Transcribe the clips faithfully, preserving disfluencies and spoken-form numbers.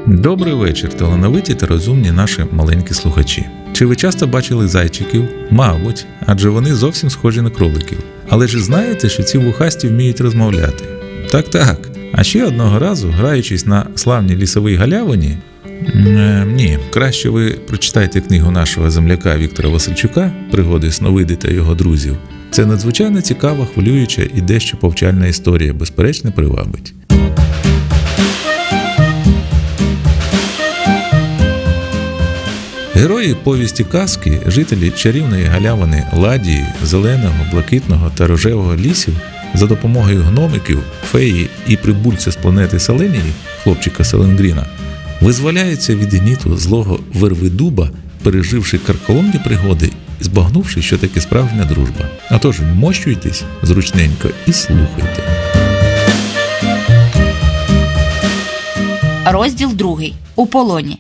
Добрий вечір, талановиті та розумні наші маленькі слухачі. Чи ви часто бачили зайчиків? Мабуть, адже вони зовсім схожі на кроликів. Але ж знаєте, що ці вухасті вміють розмовляти? Так-так. А ще одного разу, граючись на славній лісовій галявині, е, ні, краще ви прочитайте книгу нашого земляка Віктора Васильчука «Пригоди Сновиди та його друзів». Це надзвичайно цікава, хвилююча і дещо повчальна історія, безперечно, привабить. Герої повісті казки, жителі чарівної галявини Ладії, зеленого, блакитного та рожевого лісів за допомогою гномиків, феї і прибульця з планети Селенії, хлопчика Селенгріна, визволяються від гніту злого Вервидуба, переживши карколомні пригоди і збагнувши, що таке справжня дружба. Отож, вмощуйтесь зручненько і слухайте. Розділ другий. У полоні.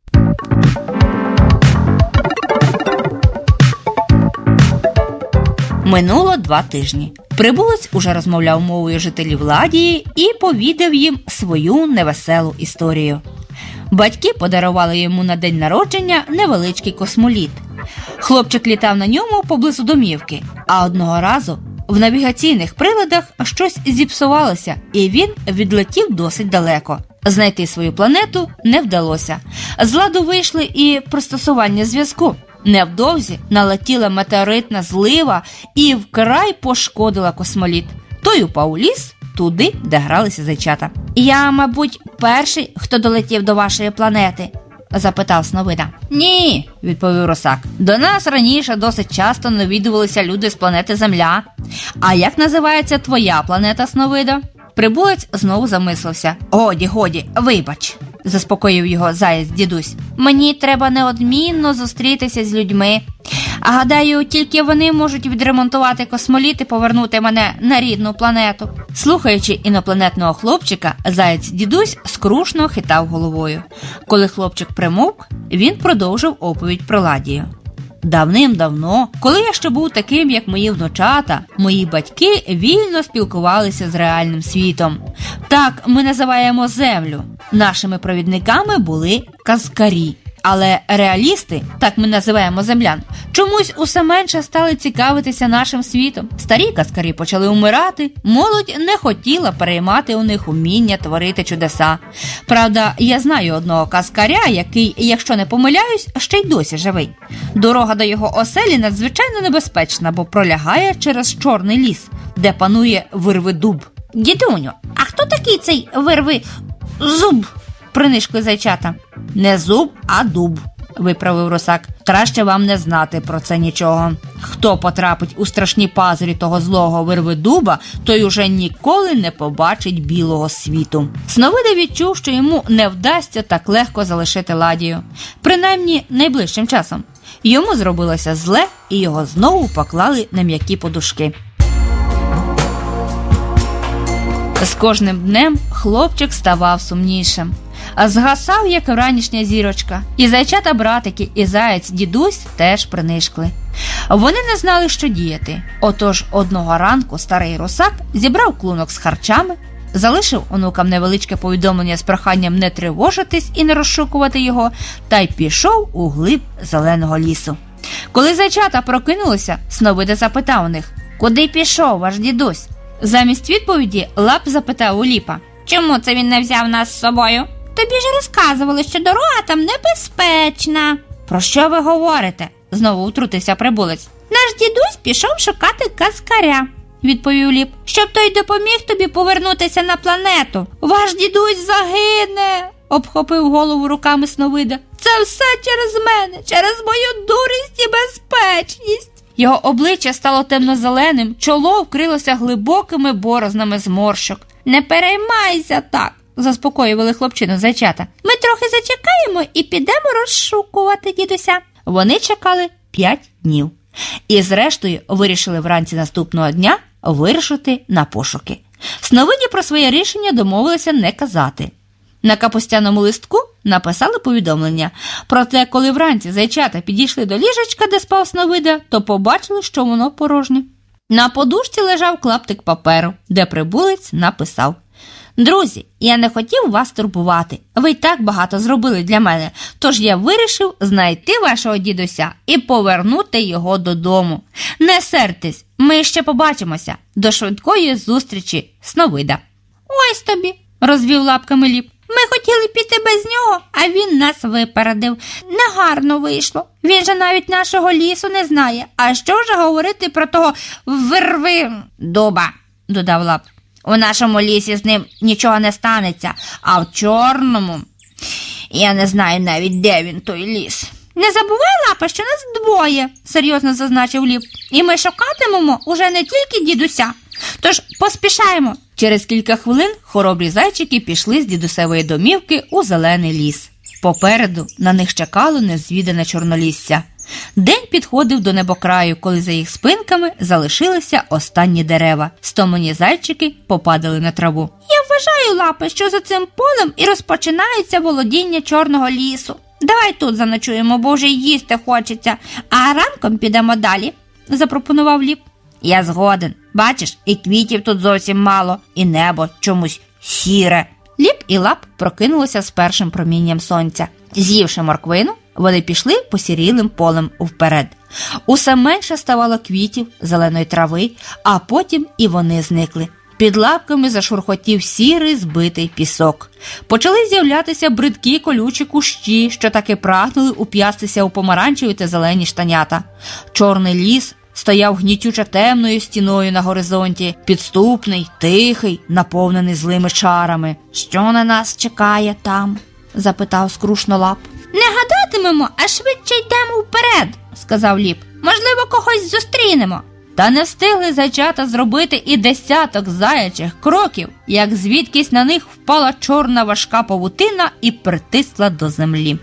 Минуло два тижні. Прибулець уже розмовляв мовою жителів Ладії і повідав їм свою невеселу історію. Батьки подарували йому на день народження невеличкий космоліт. Хлопчик літав на ньому поблизу домівки, а одного разу в навігаційних приладах щось зіпсувалося, і він відлетів досить далеко. Знайти свою планету не вдалося. З ладу вийшли і пристосування зв'язку. Невдовзі налетіла метеоритна злива і вкрай пошкодила космоліт. Той упав у ліс, туди, де гралися зайчата. «Я, мабуть, перший, хто долетів до вашої планети?» – запитав Сновида. «Ні», – відповів Русак. «До нас раніше досить часто навідувалися люди з планети Земля. А як називається твоя планета, Сновидо?» Прибулець знову замислився. «Годі, годі, вибач», – заспокоїв його заєць-дідусь. «Мені треба неодмінно зустрітися з людьми. А гадаю, тільки вони можуть відремонтувати космоліт і повернути мене на рідну планету». Слухаючи інопланетного хлопчика, заєць-дідусь скрушно хитав головою. Коли хлопчик примовк, він продовжив оповідь про Ладію. «Давним-давно, коли я ще був таким, як мої внучата, мої батьки вільно спілкувалися з реальним світом. Так ми називаємо Землю. Нашими провідниками були казкарі. Але реалісти, так ми називаємо землян, чомусь усе менше стали цікавитися нашим світом. Старі казкарі почали умирати, молодь не хотіла переймати у них уміння творити чудеса. Правда, я знаю одного казкаря, який, якщо не помиляюсь, ще й досі живий. Дорога до його оселі надзвичайно небезпечна, бо пролягає через чорний ліс, де панує Вирвидуб. Дідуню, а хто такий цей Вирвизуб? Принишкли зайчата. «Не зуб, а дуб», – виправив Русак. «Краще вам не знати про це нічого. Хто потрапить у страшні пазурі того злого Вирвидуба, той уже ніколи не побачить білого світу». Сновида відчув, що йому не вдасться так легко залишити Ладію. Принаймні, найближчим часом. Йому зробилося зле, і його знову поклали на м'які подушки. З кожним днем хлопчик ставав сумнішим. Згасав, як ранішня зірочка. І зайчата-братики, і заєць-дідусь теж принишкли. Вони не знали, що діяти. Отож одного ранку старий Русак зібрав клунок з харчами, залишив онукам невеличке повідомлення з проханням не тривожитись і не розшукувати його, та й пішов у глиб зеленого лісу. Коли зайчата прокинулися, Сновида запитав у них: «Куди пішов ваш дідусь?» Замість відповіді Лап запитав у Ліпа: «Чому це він не взяв нас з собою?» «Тобі ж розказували, що дорога там небезпечна». «Про що ви говорите?» – знову втрутився прибулець. «Наш дідусь пішов шукати казкаря», – відповів Ліп, «щоб той допоміг тобі повернутися на планету». «Ваш дідусь загине», – обхопив голову руками Сновида. «Це все через мене, через мою дурість і безпечність». Його обличчя стало темно-зеленим, чоло вкрилося глибокими борознами зморщок. «Не переймайся так», – заспокоювали хлопчину зайчата. «Ми трохи зачекаємо і підемо розшукувати дідуся». Вони чекали п'ять днів. І зрештою вирішили вранці наступного дня вирушити на пошуки. Сновиді про своє рішення домовилися не казати. На капустяному листку написали повідомлення. Проте, коли вранці зайчата підійшли до ліжечка, де спав Сновида, то побачили, що воно порожнє. На подушці лежав клаптик паперу, де прибулець написав: Друзі, я не хотів вас турбувати. Ви й так багато зробили для мене, тож я вирішив знайти вашого дідуся і повернути його додому. Не сертесь, ми ще побачимося. До швидкої зустрічі, Сновида. Ось тобі, розвів лапками Ліп. Ми хотіли піти без нього, а він нас випередив. Негарно вийшло. Він же навіть нашого лісу не знає. А що ж говорити про того вирви дуба, додав Лап. У нашому лісі з ним нічого не станеться, а в чорному я не знаю навіть, де він, той ліс. Не забувай, Лапа, що нас двоє, серйозно зазначив Ліп. І ми шукатимемо уже не тільки дідуся. Тож поспішаємо. Через кілька хвилин хоробрі зайчики пішли з дідусевої домівки у зелений ліс. Попереду на них чекало незвідане чорнолісся. День підходив до небокраю, коли за їх спинками залишилися останні дерева. Стомлені зайчики попадали на траву. Я вважаю, Лапи, що за цим полем і розпочинається володіння чорного лісу. Давай тут заночуємо, бо вже їсти хочеться, а ранком підемо далі, запропонував Ліп. Я згоден. Бачиш, і квітів тут зовсім мало, і небо чомусь сіре. Ліп і Лап прокинулися з першим промінням сонця. З'ївши морквину, вони пішли посірілим полем вперед. Усе менше ставало квітів, зеленої трави, а потім і вони зникли. Під лапками зашурхотів сірий збитий пісок. Почали з'являтися бридкі колючі кущі, що таки прагнули уп'ястися у помаранчеві та зелені штанята. Чорний ліс стояв гнітюче темною стіною на горизонті, підступний, тихий, наповнений злими чарами. «Що на нас чекає там?» – запитав скрушно Лап. «Не гадатимемо, а швидше йдемо вперед», – сказав Ліп. «Можливо, когось зустрінемо». Та не встигли зайчата зробити і десяток заячих кроків, як звідкись на них впала чорна важка павутина і притисла до землі.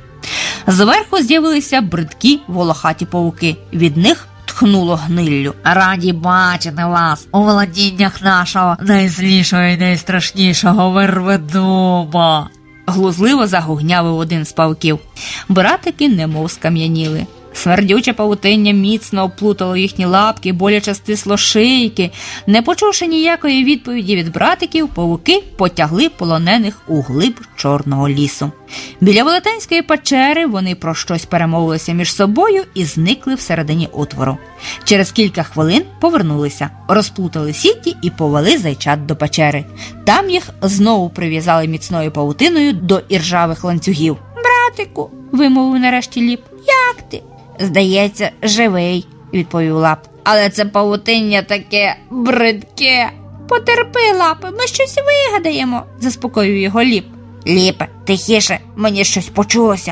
Зверху з'явилися бридкі волохаті павуки. Від них тхнуло гниллю. «Раді бачити вас у володіннях нашого найзлішого і найстрашнішого верведуба!» Глузливо загугнявив один з павуків. Братики немов скам'яніли. Смердюче павутиння міцно оплутало їхні лапки, боляче стисло шийки. Не почувши ніякої відповіді від братиків, павуки потягли полонених у глиб чорного лісу. Біля велетенської печери вони про щось перемовилися між собою і зникли всередині отвору. Через кілька хвилин повернулися, розплутали сіті і повели зайчат до печери. Там їх знову прив'язали міцною павутиною до іржавих ланцюгів. «Братику», – вимовив нарешті Ліп, – «як ти?» «Здається, живий», – відповів Лап. «Але це павутиння таке бридке». «Потерпи, Лапи, ми щось вигадаємо», – заспокоює його Ліп. «Ліпе, тихіше, мені щось почулося».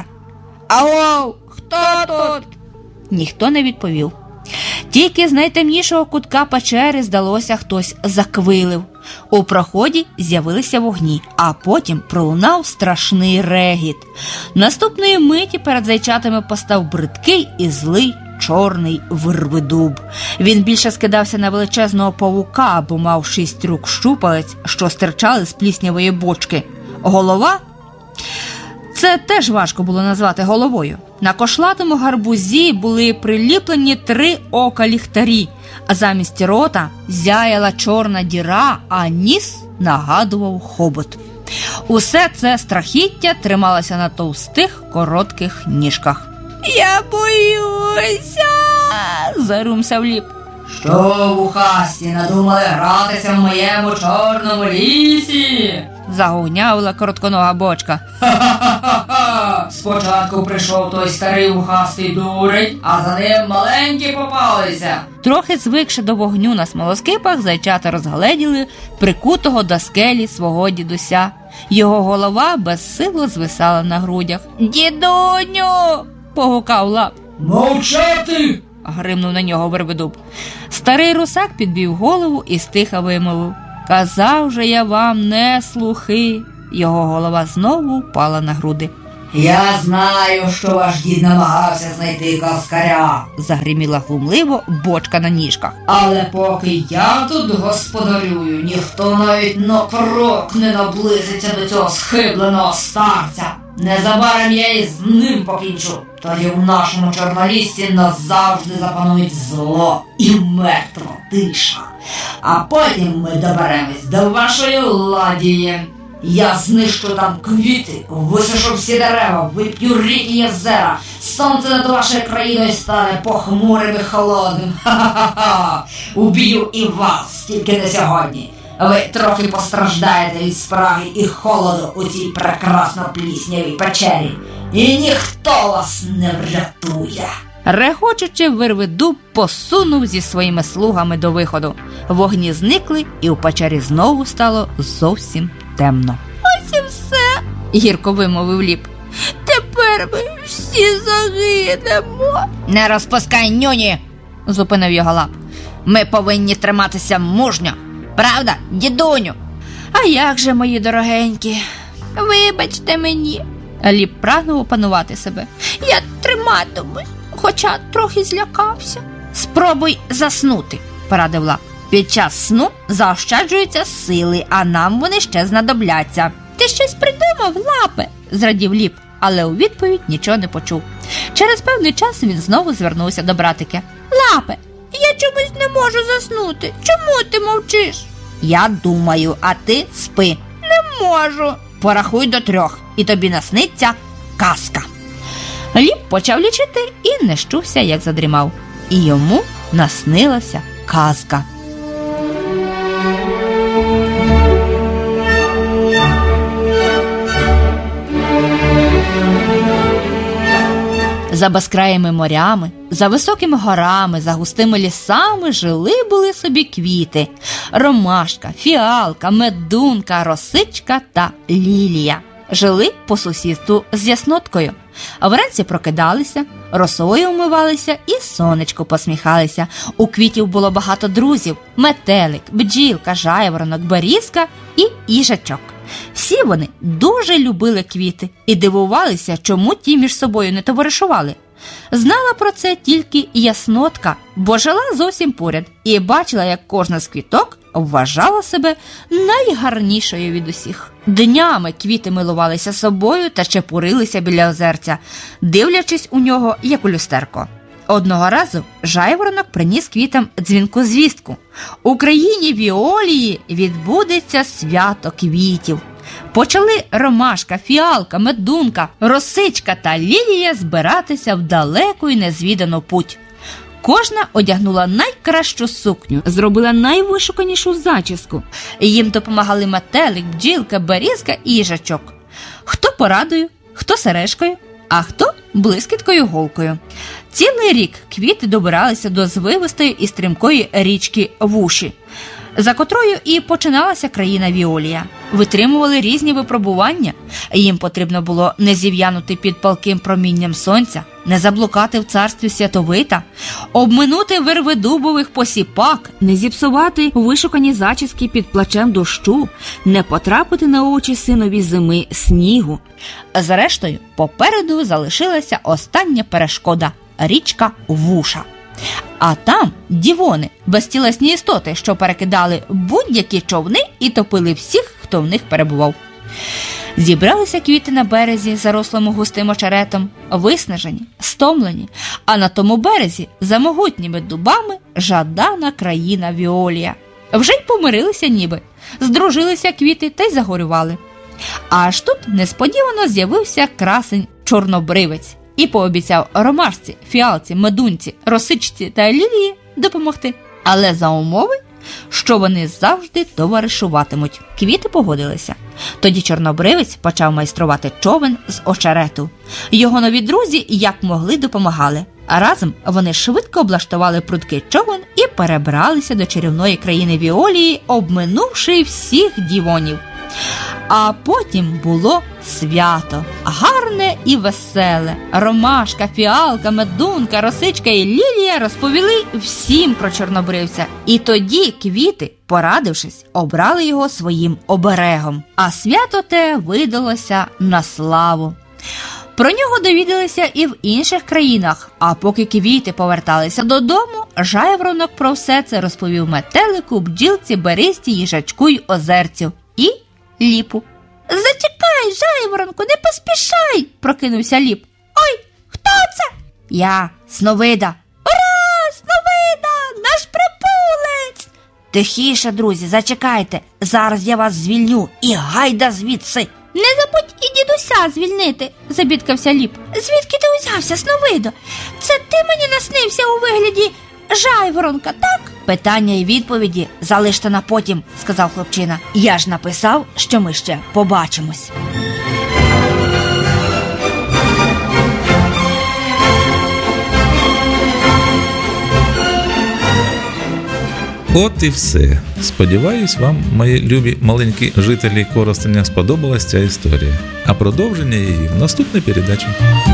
«Ау, хто тут?» Ніхто не відповів. Тільки з найтемнішого кутка печери, здалося, хтось заквилив. У проході з'явилися вогні, а потім пролунав страшний регіт. Наступної миті перед зайчатами постав бридкий і злий чорний верведуб. Він більше скидався на величезного павука, бо мав шість рук щупалець, що стирчали з пліснявої бочки. Голова? Це теж важко було назвати головою. На кошлатому гарбузі були приліплені три ока ліхтарі, а замість рота зяяла чорна діра, а ніс нагадував хобот. Усе це страхіття трималося на товстих, коротких ніжках. «Я боюся!» – зарумсав Ліп. «Що, вухасті, надумали гратися в моєму чорному лісі?» – загугнявила коротконога бочка. «Ха-ха-ха-ха! Спочатку прийшов той старий вухастий дурень, а за ним маленькі попалися!» Трохи звикши до вогню на смолоскипах, зайчата розгледіли прикутого до скелі свого дідуся. Його голова безсило звисала на грудях. «Дідуню!» – погукав Лап. «Мовчати!» – гримнув на нього верведуб. Старий русак підбив голову і стиха вимовив. «Казав же я вам, не слухи!» Його голова знову впала на груди. «Я знаю, що ваш дід намагався знайти каскаря!» – загриміла глумливо бочка на ніжках. «Але поки я тут господарюю, ніхто навіть на крок не наблизиться до цього схибленого старця. Незабаром я і з ним покінчу. Тоді в нашому чорноліссі назавжди запанують зло і мертва тиша. А потім ми доберемось до вашої ладії». Я знищу там квіти, висушу всі дерева, вип'ю ріки і озера, сонце над вашою країною стане похмурим і холодним. Ха-ха-ха! Уб'ю і вас, тільки не сьогодні. Ви трохи постраждаєте від спраги і холоду у цій прекрасно пліснявій печері, і ніхто вас не врятує. Регочучи, Вервидуб посунув зі своїми слугами до виходу. Вогні зникли, і у печері знову стало зовсім темно. «Ось і все», – гірко вимовив Ліп. «Тепер ми всі загинемо». «Не розпускай нюні», – зупинив його Лап. «Ми повинні триматися мужньо. Правда, дідуню?» «А як же, мої дорогенькі? Вибачте мені». Ліп прагнув опанувати себе. «Я триматимусь, хоча трохи злякався». «Спробуй заснути», – порадив Лап. «Під час сну заощаджуються сили, а нам вони ще знадобляться». «Ти щось придумав, Лапе?» – зрадів Ліп, але у відповідь нічого не почув. Через певний час він знову звернувся до братики. «Лапе, я чомусь не можу заснути. Чому ти мовчиш?» «Я думаю, а ти спи». «Не можу». «Порахуй до трьох, і тобі насниться казка». Ліп почав лічити і не щувся, як задрімав. І йому наснилася казка. За безкраїми морями, за високими горами, за густими лісами жили-були собі квіти – ромашка, фіалка, медунка, росичка та лілія. Жили по сусідству з ясноткою. Вранці прокидалися, росою умивалися і сонечку посміхалися. У квітів було багато друзів – метелик, бджілка, жайворонок, берізка і їжачок. Всі вони дуже любили квіти і дивувалися, чому ті між собою не товаришували. Знала про це тільки яснотка, бо жила зовсім поряд і бачила, як кожна з квіток вважала себе найгарнішою від усіх. Днями квіти милувалися собою та чепурилися біля озерця, дивлячись у нього, як у люстерко. Одного разу жайворонок приніс квітам дзвінку звістку. У країні Віолії відбудеться свято квітів. Почали ромашка, фіалка, медунка, росичка та лілія збиратися в далеку й незвідану путь. Кожна одягнула найкращу сукню, зробила найвишуканішу зачіску. Їм допомагали метелик, бджілка, берізка і їжачок. Хто порадою, хто сережкою, а хто блискіткою голкою. Цілий рік квіти добиралися до звивистої і стрімкої річки Вуші, за котрою і починалася країна Віолія. Витримували різні випробування. Їм потрібно було не зів'янути під палким промінням сонця, не заблукати в царстві Святовита, обминути вервидубових посіпак, не зіпсувати вишукані зачіски під плачем дощу, не потрапити на очі синові зими снігу. Зрештою, попереду залишилася остання перешкода – річка Вуша. А там дівони, безтілесні істоти, що перекидали будь-які човни і топили всіх, хто в них перебував. Зібралися квіти на березі, зарослому густим очеретом, виснажені, стомлені, а на тому березі, за могутніми дубами, жадана країна Віолія. Вже й помирилися ніби, здружилися квіти та й загорювали. Аж тут несподівано з'явився красень Чорнобривець і пообіцяв ромашці, фіалці, медунці, росичці та лілії допомогти. Але за умови, що вони завжди товаришуватимуть. Квіти погодилися. Тоді Чорнобривець почав майструвати човен з очерету. Його нові друзі як могли допомагали. А разом вони швидко облаштували прудкий човен і перебралися до чарівної країни Віолії, обминувши всіх дівонів. А потім було свято. Гарне і веселе. Ромашка, фіалка, медунка, росичка і лілія розповіли всім про Чорнобривця. І тоді квіти, порадившись, обрали його своїм оберегом. А свято те видалося на славу. Про нього довідалися і в інших країнах, а поки квіти поверталися додому, жайворонок про все це розповів метелику, бджілці, березці, їжачку й озерцю. І Ліпу. «Зачекай, жайворонку, не поспішай!» – прокинувся Ліп. «Ой, хто це?» «Я, Сновида». «Ура, Сновида, наш прибулець!» Тихіше, друзі, зачекайте. Зараз я вас звільню і гайда звідси. Не забудь і дідуся звільнити, забідкався Ліп. Звідки ти узявся, Сновидо? Це ти мені наснився у вигляді жайворонка, так? Питання і відповіді залиште на потім, сказав хлопчина. Я ж написав, що ми ще побачимось. От і все. Сподіваюсь, вам, мої любі маленькі жителі Коростеня, сподобалась ця історія. А продовження її в наступній передачі.